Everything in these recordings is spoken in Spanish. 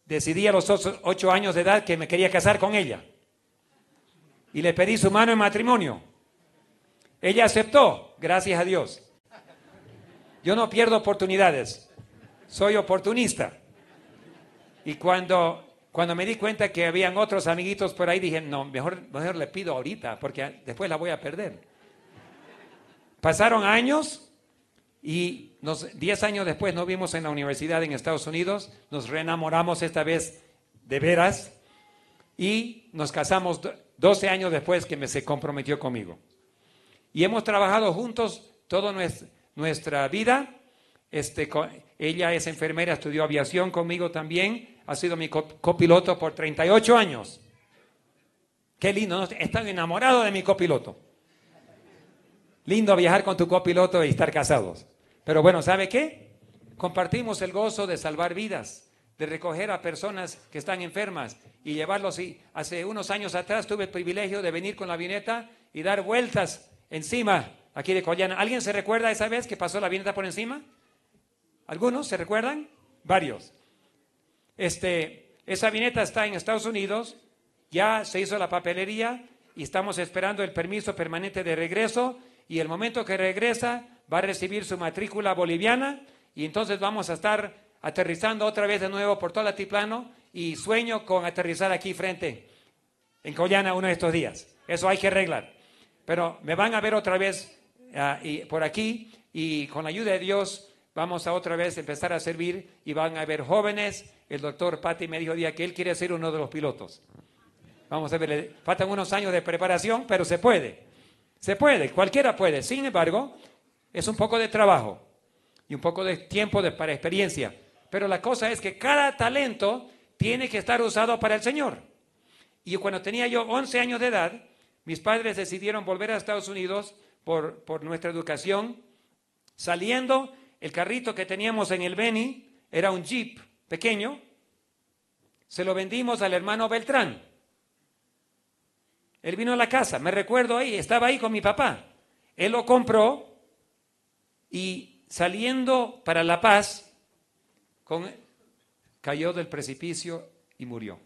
decidí a los 8 años de edad que me quería casar con ella. Y le pedí su mano en matrimonio. Ella aceptó, gracias a Dios. Yo no pierdo oportunidades, soy oportunista. Y cuando me di cuenta que habían otros amiguitos por ahí, dije, no, mejor le pido ahorita, porque después la voy a perder. Pasaron años y 10 años después nos vimos en la universidad en Estados Unidos, nos reenamoramos esta vez de veras y nos casamos 12 años después que se comprometió conmigo. Y hemos trabajado juntos toda nuestra vida. Ella es enfermera, estudió aviación conmigo también, ha sido mi copiloto por 38 años. Qué lindo, ¿no? Están enamorados de mi copiloto. Lindo viajar con tu copiloto y estar casados. Pero bueno, ¿sabe qué? Compartimos el gozo de salvar vidas, de recoger a personas que están enfermas y llevarlos. Y hace unos años atrás tuve el privilegio de venir con la avioneta y dar vueltas encima aquí de Collana. ¿Alguien se recuerda esa vez que pasó la avioneta por encima? ¿Algunos se recuerdan? Varios. Esa avioneta está en Estados Unidos, ya se hizo la papelería y estamos esperando el permiso permanente de regreso, y el momento que regresa va a recibir su matrícula boliviana y entonces vamos a estar aterrizando otra vez de nuevo por todo el altiplano, y sueño con aterrizar aquí frente en Collana uno de estos días. Eso hay que arreglar. Pero me van a ver otra vez por aquí, y con la ayuda de Dios vamos a otra vez empezar a servir y van a ver jóvenes. El doctor Pati me dijo día que él quiere ser uno de los pilotos. Vamos a ver, faltan unos años de preparación, pero se puede. Se puede, cualquiera puede. Sin embargo, es un poco de trabajo y un poco de tiempo para experiencia. Pero la cosa es que cada talento tiene que estar usado para el Señor. Y cuando tenía yo 11 años de edad, mis padres decidieron volver a Estados Unidos por nuestra educación. Saliendo, el carrito que teníamos en el Beni era un Jeep pequeño. Se lo vendimos al hermano Beltrán. Él vino a la casa, me recuerdo ahí, estaba ahí con mi papá. Él lo compró y saliendo para La Paz, cayó del precipicio y murió.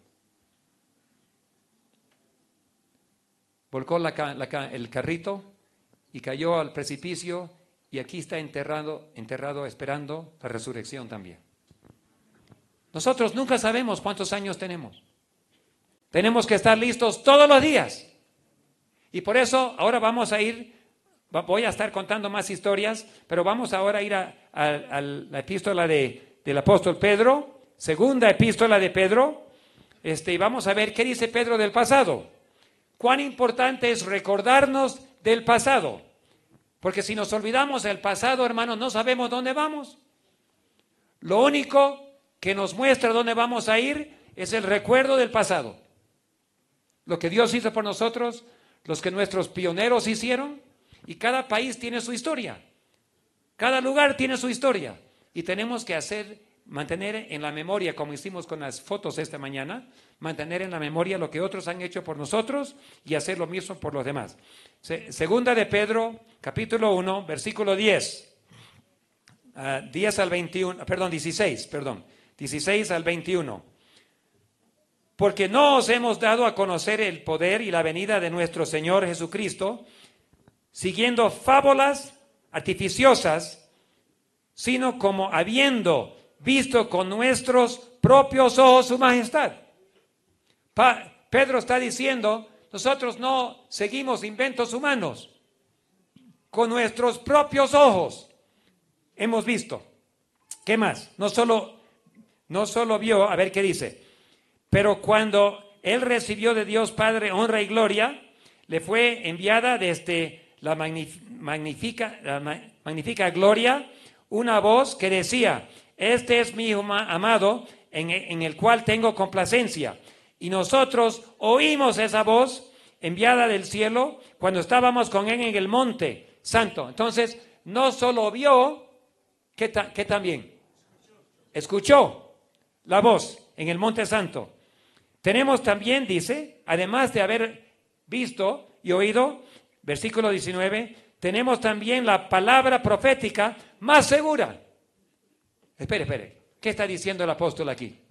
Volcó el carrito y cayó al precipicio, y aquí está enterrado esperando la resurrección también. Nosotros nunca sabemos cuántos años tenemos. Tenemos que estar listos todos los días. Y por eso ahora voy a estar contando más historias, pero vamos ahora a ir a la epístola del apóstol Pedro, segunda epístola de Pedro, y vamos a ver qué dice Pedro del pasado. Cuán importante es recordarnos del pasado, porque si nos olvidamos del pasado, hermanos, no sabemos dónde vamos. Lo único que nos muestra dónde vamos a ir es el recuerdo del pasado. Lo que Dios hizo por nosotros, los que nuestros pioneros hicieron, y cada país tiene su historia. Cada lugar tiene su historia. Y tenemos que mantener en la memoria, como hicimos con las fotos esta mañana, mantener en la memoria lo que otros han hecho por nosotros y hacer lo mismo por los demás. Segunda de Pedro, capítulo 1, versículo 10. 16 al 21. Porque no os hemos dado a conocer el poder y la venida de nuestro Señor Jesucristo, siguiendo fábulas artificiosas, sino como habiendo visto con nuestros propios ojos su majestad. Pedro está diciendo, nosotros no seguimos inventos humanos, con nuestros propios ojos hemos visto. ¿Qué más? No solo vio, a ver qué dice. Pero cuando él recibió de Dios Padre honra y gloria, le fue enviada desde la magnífica gloria una voz que decía: este es mi Hijo amado, en el cual tengo complacencia. Y nosotros oímos esa voz enviada del cielo cuando estábamos con él en el monte santo. Entonces, no solo vio, ¿qué también? Escuchó la voz en el monte santo. Tenemos también, dice, además de haber visto y oído, versículo 19, tenemos también la palabra profética más segura. Espere, ¿qué está diciendo el apóstol aquí?